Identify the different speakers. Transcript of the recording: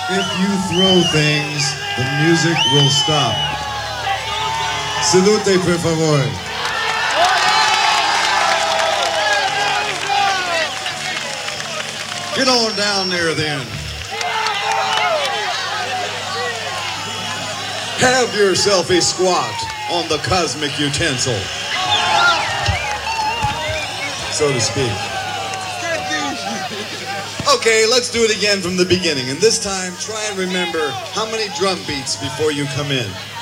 Speaker 1: If you throw things, the music will stop. Salute, per favor. Get on down there then. Have yourself a squat on the cosmic utensil, so to speak. Okay, let's do it again from the beginning. And this time, try and remember how many drum beats before you come in.